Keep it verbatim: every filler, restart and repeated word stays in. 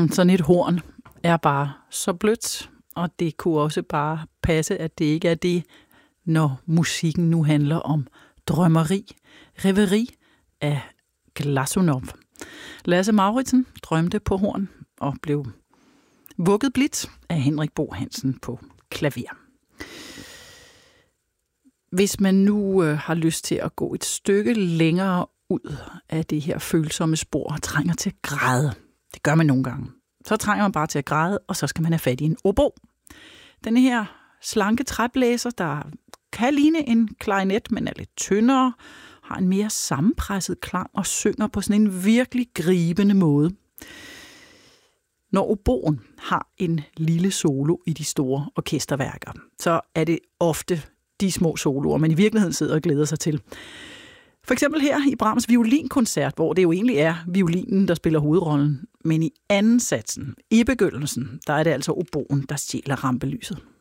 Mm, sådan et horn er bare så blødt, og det kunne også bare passe, at det ikke er det, når musikken nu handler om drømmeri, reveri af Glazunov. Lasse Mauritsen drømte på horn og blev vugget blidt af Henrik Bo Hansen på klaver. Hvis man nu øh, har lyst til at gå et stykke længere ud af det her følsomme spor og trænger til at græde, det gør man nogle gange, så trænger man bare til at græde, og så skal man have fat i en obo. Den her slanke træblæser, der kan ligne en klarinet, men er lidt tyndere, har en mere sammenpresset klang og synger på sådan en virkelig gribende måde. Når oboen har en lille solo i de store orkesterværker, så er det ofte de små soloer, man i virkeligheden sidder og glæder sig til. For eksempel her i Brahms violinkoncert, hvor det jo egentlig er violinen, der spiller hovedrollen. Men i anden satsen, i begyndelsen, der er det altså oboen, der stjæler rampelyset.